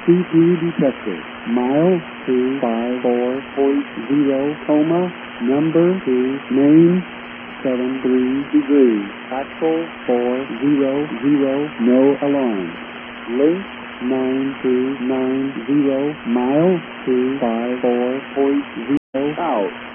C2 detected. Mile 254.0, coma, number 2, name 73 degrees, actual 400, no alarm. Link 9290, mile 254.0 out.